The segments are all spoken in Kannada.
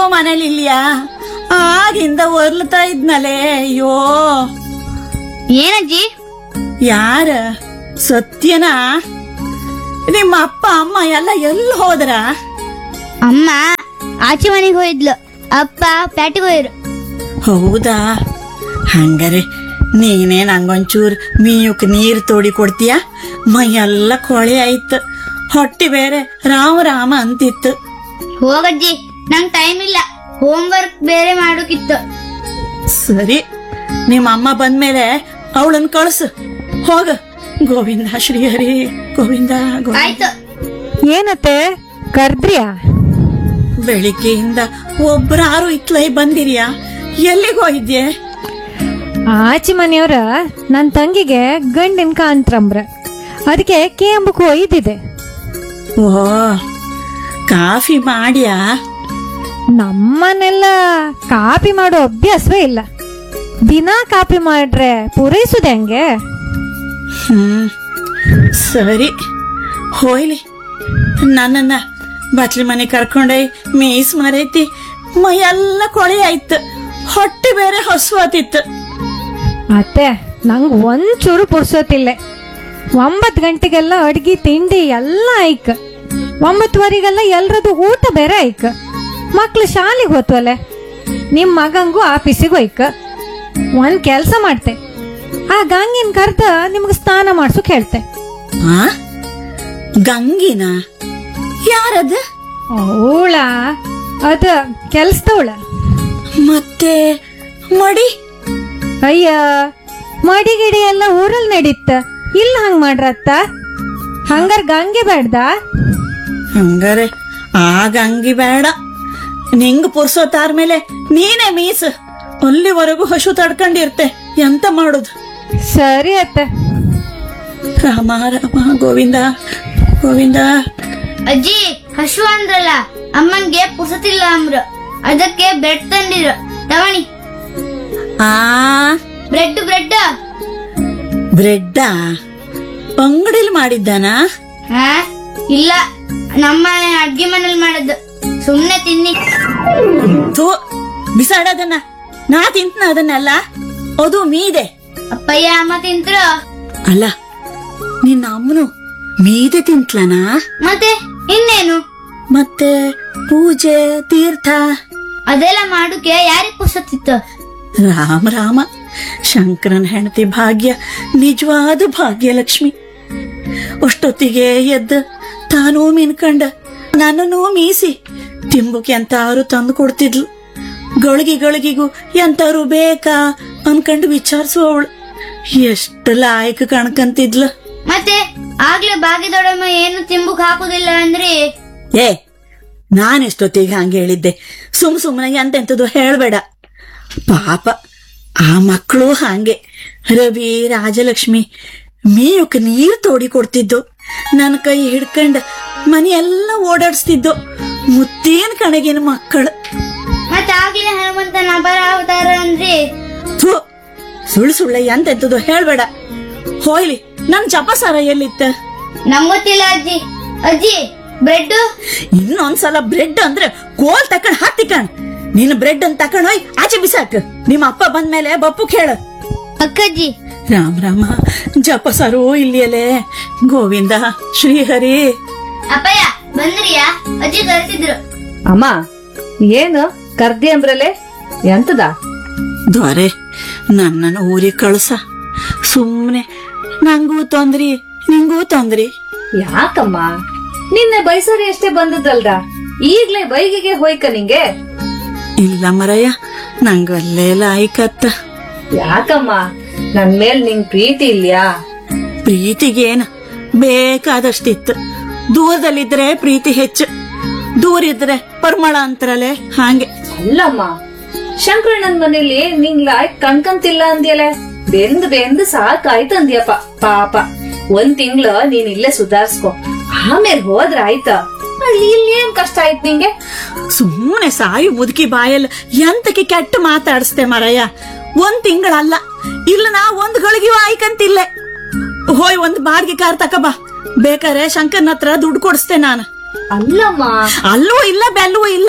ಮನೇಲಿ ಇಲ್ಯಾ? ಆಗಿಂದ ಒರ್ಲ್ತಾ ಇದ್ನಲೇ. ಅಯ್ಯೋ, ಏನಜ್ಜಿ? ಯಾರ? ಸತ್ಯನಾ? ನಿಮ್ಮ ಅಪ್ಪ ಅಮ್ಮ ಎಲ್ಲ ಎಲ್ಲಿ ಹೋದ್ರ? ಅಮ್ಮ ಆಚೆ ಮನೆಗೆ ಹೋಯ್ದ್ಲು, ಅಪ್ಪ ಪ್ಯಾಟಿಗೆ ಹೋಯ್ರು. ಹೌದಾ? ಹಂಗಾರೆ ನೀನೇ ನಂಗೊಂಚೂರ್ ಮೀಯುಕ್ ನೀರ್ ತೋಡಿ ಕೊಡ್ತೀಯ? ಮೈಯೆಲ್ಲ ಕೊಳೆ ಆಯ್ತು, ಹೊಟ್ಟಿ ಬೇರೆ ರಾಮ ರಾಮ ಅಂತಿತ್ತು. ಹೋಗಜ್ಜಿ, ನಂಗ್ ಟೈಮ್ ಇಲ್ಲ, ಹೋಮ್ವರ್ಕ್ ಬೇರೆ ಮಾಡೋಕಿತ್ತು. ಸರಿ, ನಿಮ್ಮ ಅಮ್ಮ ಬಂದ್ಮೇಲೆ ಅವಳನ್ ಕಳ್ಸು. ಹೋಗ. ಗೋವಿಂದ ಶ್ರೀಹರಿ ಗೋವಿಂದ ಗೋವಿಂದ. ಆಯ್ತು. ಏನತ್ತೆ ಕರ್ದ್ರಿಯಾ? ಬೆಳಿಗ್ಗೆಯಿಂದ ಒಬ್ರಾರು ಇತ್ಲೈ ಬಂದಿರಿಯಾ? ಎಲ್ಲಿಗೋಗಿದ್ಯೆ? ಆಚೆ ಮನೆಯವ್ರ ನನ್ ತಂಗಿಗೆ ಗಂಡಿನ ಕಾಂತ್ರಂಬ್ರ, ಅದಕ್ಕೆ ಕೇಂಬಕ್ ಒಯ್ದಿದೆ. ಓ, ಕಾಫಿ ಮಾಡ್ಯಾ? ನಮ್ಮನೆಲ್ಲ ಕಾಪಿ ಮಾಡೋ ಅಭ್ಯಾಸವೇ ಇಲ್ಲ. ದಿನಾ ಕಾಪಿ ಮಾಡ್ರೆ ಪೂರೈಸುದೆ ಹಂಗೆ? ಸರಿ, ಹೋಯ್ಲಿ. ನನ್ನನ್ನ ಬಟ್ಲಿ ಮನೆ ಕರ್ಕೊಂಡೋಯ್ ಮೀಸ್ ಮರೈತಿ, ಮೈಯೆಲ್ಲ ಕೊಳೆ ಆಯ್ತು, ಹೊಟ್ಟೆ ಬೇರೆ ಹಸುವಾತಿತ್ತು. ಅತ್ತೆ, ನಂಗ್ ಒಂಚೂರು ಪುರ್ಸೋತಿಲ್ಲ. 9 ಗಂಟೆಗೆಲ್ಲ ಅಡ್ಗಿ ತಿಂಡಿ ಎಲ್ಲ ಆಯ್ಕ, 9:15ಗೆಲ್ಲ ಎಲ್ರದು ಊಟ ಬೇರೆ ಆಯ್ಕ. ಮಕ್ಳು ಶಾಲೆಗೆ ಹೋತ್ವಲೆ, ನಿಮ್ ಮಗಂಗೂ ಆಫೀಸಿಗೆ ಹೋಯ್ಕ. ಒಂದ್ ಕೆಲ್ಸ ಮಾಡ್ತೆ, ಆ ಗಂಗಿನ ಕರ್ದ ನಿಮ್ಗೆ ಸ್ನಾನ ಮಾಡ್ಸೋಕ್ ಹೇಳ್ತೆ. ಆ ಗಂಗಿನ? ಯಾರದ? ಅವಳ ಅದ ಕೆಲ್ಸದವಳ. ಮತ್ತೆ ಮಡಿ? ಅಯ್ಯ, ಮಡಿಗಿಡಿ ಎಲ್ಲ ಊರಲ್ಲಿ ನಡೀತ, ಇಲ್ಲ ಹಂಗ್ ಮಾಡ್ರತ್ತ. ಹಂಗಾರ ಗಂಗೆ ಬೇಡ್ದ? ಹಂಗಾರೆ ಆ ಗಂಗಿ ಬೇಡ. ನಿಂಗ್ ಪುರ್ಸೋತಾರ್ಮೇಲೆ ನೀನೇ ಮೀಸ್. ಅಲ್ಲಿವರೆಗೂ ಹಸು ತಡ್ಕೊಂಡಿರ್ತೆ, ಎಂತ ಮಾಡುದು? ಸರಿ ಅತ್ತ. ರಾಮ ರಾಮ ಗೋವಿಂದ ಗೋವಿಂದ. ಅಜ್ಜಿ, ಹಶು ಅಂದ್ರಲ್ಲ, ಅಮ್ಮನ್ಗೆ ಪುಸತಿಲ್ಲ ಅಂದ್ರು, ಅದಕ್ಕೆ ಬ್ರೆಡ್ ತಂದಿದ್ರು, ತವಣಿ. ಆ ಬ್ರೆಡ್ ಬ್ರೆಡ್. ಬ್ರೆಡ್ಡಾ? ಅಂಗಡಿಲಿ ಮಾಡಿದ್ದಾನ? ಹಾ, ಇಲ್ಲ, ನಮ್ಮ ಅಡ್ಗೆ ಮನೇಲಿ ಮಾಡದ್ದು. ಸುಮ್ನೆ ತಿನ್ನಿ. ಥೂ, ಬಿಸಾಡೋದನ್ನ. ನಾ ತಿಂತನ ಅದನ್ನೆಲ್ಲ, ಅದು ಮೀದೆ. ಅಪ್ಪಯ್ಯ ಅಮ್ಮ ತಿಂತ್ರು. ಅಲ್ಲ, ನಿನ್ನ ಅಮ್ಮನು ಮೀದೆ ತಿಂತ್ಲನಾ? ಮತ್ತೆ ಇನ್ನೇನು? ಮತ್ತೆ ಪೂಜೆ ತೀರ್ಥ ಅದೆಲ್ಲ ಮಾಡುಕೆ ಯಾರಿಗ್ ಪುಸತಿತ್ತು? ರಾಮ ರಾಮ. ಶಂಕರನ ಹೆಂಡತಿ ಭಾಗ್ಯ ನಿಜವಾದ ಭಾಗ್ಯಲಕ್ಷ್ಮಿ. ಅಷ್ಟೊತ್ತಿಗೆ ಎದ್ದ ತಾನೂ ಮಿನ್ಕಂಡ ನನ್ನೂ ಮೀಸಿ ತಿಂಬುಕ್ ಎಂತಾರು ತಂದು ಕೊಡ್ತಿದ್ಲು. ಗಳಿಗಿಗೂ ಎಂತಾರು ಬೇಕಾ ಅನ್ಕಂಡು ವಿಚಾರಿಸುವವಳು. ಎಷ್ಟು ಲಾಯಕ ಕಣ್ಕಂತಿದ್ಲು. ಮತ್ತೆ ಆಗ್ಲೇ ಭಾಗ್ಯದೊಡಮ್ಮ ಏನು ತಿಂಬುಕ್ ಹಾಕುದಿಲ್ಲ ಅಂದ್ರಿ? ಏ, ನಾನೆಷ್ಟೊತ್ತಿಗೆ ಹಂಗೆ ಹೇಳಿದ್ದೆ? ಸುಮ್ಮನೆ ಎಂತೆಂತದ್ದು ಹೇಳ್ಬೇಡ. ಪಾಪ ಆ ಮಕ್ಕಳು ಹಾಗೆ. ರವಿ ರಾಜಲಕ್ಷ್ಮಿ ಮೀಯುಕ್ ನೀರು ತೋಡಿ ಕೊಡ್ತಿದ್ದು, ನನ್ನ ಕೈ ಹಿಡ್ಕಂಡ್ ಮನೆಯೆಲ್ಲ ಓಡಾಡಿಸ್ತಿದ್ದು. ಮುತ್ತೇನ ಕಣಗಿನ ಮಕ್ಕಳು. ಮತ್ತೆ ಆಗ್ಲೇ ಹನುಮಂತನ ಅಪರ ಅವತಾರ ಅಂದ್ರಿ? ಥೂ, ಸುಳ್ಳು ಎಂತೆಂತದ್ದು ಹೇಳ್ಬೇಡ. ಹೋಯ್ಲಿ, ನನ್ ಜಪಸಾರ ಎಲ್ಲಿತ್ತ? ನಂಗೊತ್ತಿಲ್ಲ ಅಜ್ಜಿ. ಅಜ್ಜಿ, ಬ್ರೆಡ್? ಇನ್ನೊಂದ್ಸಲ ಬ್ರೆಡ್ ಅಂದ್ರೆ ಕೋಲ್ ತಕೊಂಡ್ ಹಾಕ್ತಿಕಣ್. ನಿನ್ನ ಬ್ರೆಡ್ ಅಂತ ತಕೊಂಡೋಯ್ ಆಚೆ ಬಿಸಾಕ್. ನಿಮ್ಮ ಅಪ್ಪ ಬಂದ್ಮೇಲೆ ಬಪ್ಪು ಕೇಳ. ಅಕ್ಕಜ್ಜಿ. ರಾಮ ರಾಮ. ಜಪಸಾರು ಇಲ್ಲಿಯಲೇ. ಗೋವಿಂದ ಶ್ರೀಹರಿ. ಅಪ್ಪಯ್ಯ ಬಂದ್ರಿಯಾ? ಅಜ್ಜಿ ಕರೆಸಿದ್ರು. ಅಮ್ಮ, ಏನು ಕರ್ದಿ ಅಂಬ್ರಲೆ? ಎಂತದ? ದ್ವಾರೆ, ನನ್ನನ್ನು ಊರಿಗೆ ಕಳ್ಸ. ಸುಮ್ನೆ ನಂಗೂ ತೊಂದ್ರಿ ನಿಂಗೂ ತೊಂದ್ರಿ. ಯಾಕಮ್ಮ, ನಿನ್ನೆ ಬೈಸರಿ ಅಷ್ಟೇ ಬಂದದಲ್ದ, ಈಗ್ಲೇ ಬೈಗಿಗೆ ಹೋಯ್ಕ ನಿಂಗೆ? ಇಲ್ಲ ಮರಯ್ಯ, ನಂಗಲ್ಲೇ ಲಾಯ್ಕತ್ತ. ಯಾಕಮ್ಮ, ನನ್ ಮೇಲ್ ನಿಂಗ್ ಪ್ರೀತಿ ಇಲ್ಯಾ? ಪ್ರೀತಿಗೇನ ಬೇಕಾದಷ್ಟಿತ್ತು. ದೂರದಲ್ಲಿದ್ರೆ ಪ್ರೀತಿ ಹೆಚ್ಚು, ದೂರ ಇದ್ರೆ ಪರಿಮಳ ಅಂತಾರಲೆ ಹಾಗೆ. ಅಲ್ಲಮ್ಮ, ಶಂಕರಣ್ಣನ್ ಮನೇಲಿ ನಿಂಗ್ ಲಾಯ್ಕ್ ಕಣ್ಕಂತಿಲ್ಲ ಅಂದ್ಯಲೆ, ಬೆಂದ್ ಸಾಕಾಯ್ತು ಅಂದ್ಯಪ್ಪ. ಪಾಪ, 1 ತಿಂಗ್ಳು ನೀನ್ ಇಲ್ಲೇ ಸುಧಾರ್ಸ್ಕೊ, ಆಮೇಲೆ ಹೋದ್ರ ಆಯ್ತಾ? ಅಲ್ಲಿ ಇಲ್ಲೇನ್ ಕಷ್ಟ ಆಯ್ತು ನಿಂಗೆ? ಸುಮ್ಮನೆ ಸಾಯಿ ಮುದುಕಿ ಬಾಯಲ್ಲ ಎಂತಕ್ಕೆ ಕೆಟ್ಟ ಮಾತಾಡಿಸ್ತೆ ಮರಯ್ಯ. 1 ತಿಂಗಳಲ್ಲ, ಇಲ್ಲ ನಾ 1 ಗಳಿಗೆಯೂ ಆಯ್ಕಂತಿಲ್ಲ. ಹೋಯ್, 1 ಬಾಡಿಗೆ ಕಾರ್ ತಕಬಾ, ಬೇಕಾರೆ ಶಂಕರ್ನ ಹತ್ರ ದುಡ್ಡು ಕೊಡಿಸ್ತೆ ನಾನು. ಅಲ್ಲಮ್ಮ, ಅಲ್ಲೂ ಇಲ್ಲ ಬೆಲ್ಲೂ ಇಲ್ಲ.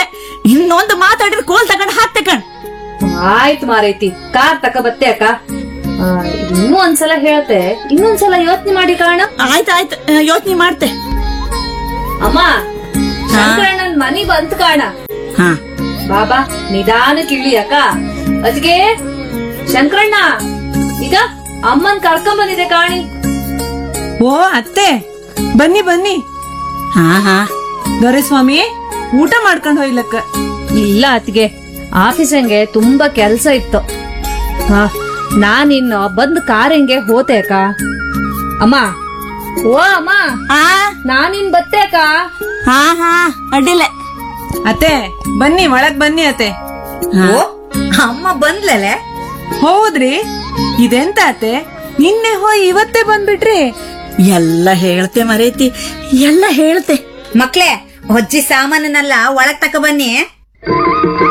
ಇನ್ನೊಂದು ಮಾತಾಡಿದ್ರೆ ಕೋಲ್ ತಗೊಂಡ್ ಹಾಕ್ತೆ ಕಣ್. ಆಯ್ತು ಮಾರೈತಿ, ಕಾರ್ ತಕ ಬತ್ತೆ ಅಕ್ಕ. ಇನ್ನೂ ಒಂದ್ಸಲ ಹೇಳ್ತೆ, ಇನ್ನೊಂದ್ಸಲ ಯೋಚನೆ ಮಾಡಿ ಕಾಣ. ಆಯ್ತಾಯ್ತು, ಯೋಚನೆ ಮಾಡ್ತೆ. ಅಮ್ಮ, ಶಂಕರಣ್ಣನ್ ಮನಿ ಬಂತು ಕಾಣ. ಹಾ ಬಾಬಾ ನಿಧಾನಕ್ಕೆ ಇಳಿ ಅಕ್ಕ. ಅದ್ಗೆ ಶಂಕರಣ್ಣ ಈಗ ಅಮ್ಮನ್ ಕರ್ಕೊಂಡ್ ಬಂದಿದೆ ಕಾಣಿ. ಓ ಅತ್ತೆ, ಬನ್ನಿ ಬನ್ನಿ. ಹಾ ಹಾ ದೊರೆಸ್ವಾಮಿ, ಊಟ ಮಾಡ್ಕೊಂಡ್ ಹೋಯ್ಲಕ್ಕ. ಇಲ್ಲ ಅತ್ಗೆ, ಆಫೀಸಂಗೆ ತುಂಬಾ ಕೆಲ್ಸ ಇತ್ತು. ನಾನಿನ್ನು ಬಂದ್ ಕಾರಿಂಗೆ ಹೋತೆ ಅಕ್ಕ. ಅಮ್ಮ, ಓ ಅಮ್ಮ, ಆ ನಾನಿನ್ ಬತ್ತೆ ಅಕ್ಕ. ಹಾ ಹಾ ಅಡ್ಡಿಲ್ಲ. ಅತ್ತೆ ಬನ್ನಿ, ಒಳಗ್ ಬನ್ನಿ ಅತ್ತೆ. ಓ ಅಮ್ಮ ಬಂದ್ಲಲೆ? ಹೌದ್ರಿ, ಇದೆಂತ ಅತ್ತೆ, ನಿನ್ನೆ ಹೋಯ್ ಇವತ್ತೇ ಬಂದ್ಬಿಟ್ರಿ? ಎಲ್ಲ ಹೇಳ್ತೆ ಮರೇತಿ, ಎಲ್ಲ ಹೇಳ್ತೆ. ಮಕ್ಳೇ, ಅಜ್ಜಿ ಸಾಮಾನನ್ನೆಲ್ಲ ಒಳಗ್ ತಕ ಬನ್ನಿ.